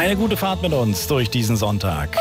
Eine gute Fahrt mit uns durch diesen Sonntag.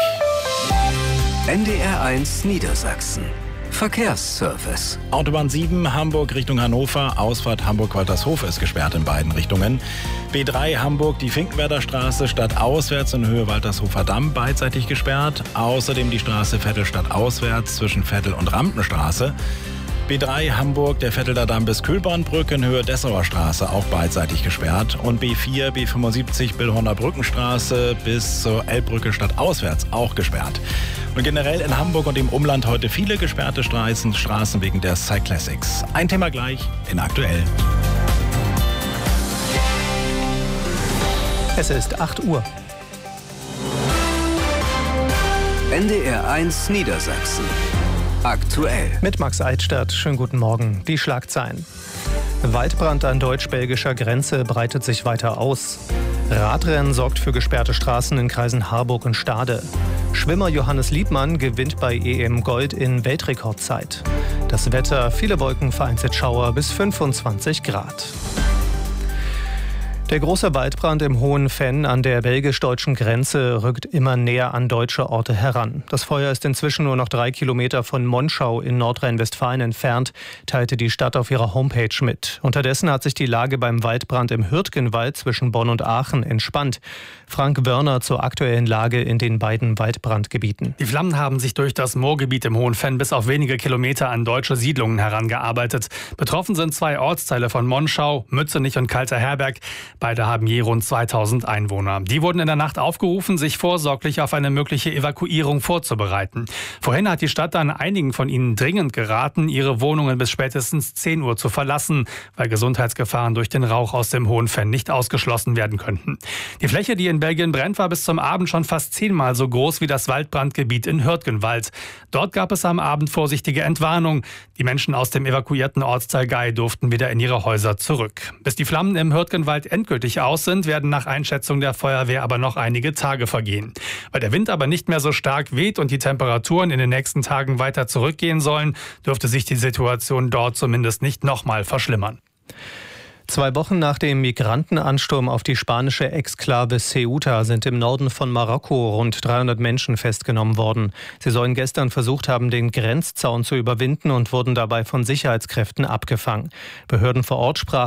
NDR1 Niedersachsen. Verkehrsservice. Autobahn 7 Hamburg Richtung Hannover, Ausfahrt Hamburg-Waltershof ist gesperrt in beiden Richtungen. B3 Hamburg, die Finkenwerder Straße stadtauswärts in Höhe Waltershofer Damm beidseitig gesperrt. Außerdem die Straße Vettel stadtauswärts zwischen Vettel und Rampenstraße. B3 Hamburg, der Vettelder Damm bis Kühlbrandbrücke in Höhe Dessauer Straße auch beidseitig gesperrt. Und B4, B75 Billhorner Brückenstraße bis zur Elbbrücke stadtauswärts auch gesperrt. Und generell in Hamburg und im Umland heute viele gesperrte Straßen wegen der Cyclassics. Ein Thema gleich in Aktuell. Es ist 8 Uhr. NDR1 Niedersachsen. Aktuell. Mit Max Eichstadt. Schönen guten Morgen. Die Schlagzeilen. Waldbrand an deutsch-belgischer Grenze breitet sich weiter aus. Radrennen sorgt für gesperrte Straßen in Kreisen Harburg und Stade. Schwimmer Johannes Liebmann gewinnt bei EM Gold in Weltrekordzeit. Das Wetter, viele Wolken, vereinzelt Schauer bis 25 Grad. Der große Waldbrand im Hohen Venn an der belgisch-deutschen Grenze rückt immer näher an deutsche Orte heran. Das Feuer ist inzwischen nur noch 3 Kilometer von Monschau in Nordrhein-Westfalen entfernt, teilte die Stadt auf ihrer Homepage mit. Unterdessen hat sich die Lage beim Waldbrand im Hürtgenwald zwischen Bonn und Aachen entspannt. Frank Wörner zur aktuellen Lage in den beiden Waldbrandgebieten. Die Flammen haben sich durch das Moorgebiet im Hohen Venn bis auf wenige Kilometer an deutsche Siedlungen herangearbeitet. Betroffen sind 2 Ortsteile von Monschau, Mützenich und Kalterherberg. Beide haben je rund 2000 Einwohner. Die wurden in der Nacht aufgerufen, sich vorsorglich auf eine mögliche Evakuierung vorzubereiten. Vorhin hat die Stadt dann einigen von ihnen dringend geraten, ihre Wohnungen bis spätestens 10 Uhr zu verlassen, weil Gesundheitsgefahren durch den Rauch aus dem Hohen Venn nicht ausgeschlossen werden könnten. Die Fläche, die in Belgien brennt, war bis zum Abend schon fast 10-mal so groß wie das Waldbrandgebiet in Hürtgenwald. Dort gab es am Abend vorsichtige Entwarnung. Die Menschen aus dem evakuierten Ortsteil Gei durften wieder in ihre Häuser zurück. Bis die Flammen im Hürtgenwald endgültig aus sind, werden nach Einschätzung der Feuerwehr aber noch einige Tage vergehen. Weil der Wind aber nicht mehr so stark weht und die Temperaturen in den nächsten Tagen weiter zurückgehen sollen, dürfte sich die Situation dort zumindest nicht nochmal verschlimmern. 2 Wochen nach dem Migrantenansturm auf die spanische Exklave Ceuta sind im Norden von Marokko rund 300 Menschen festgenommen worden. Sie sollen gestern versucht haben, den Grenzzaun zu überwinden und wurden dabei von Sicherheitskräften abgefangen. Behörden vor Ort sprachen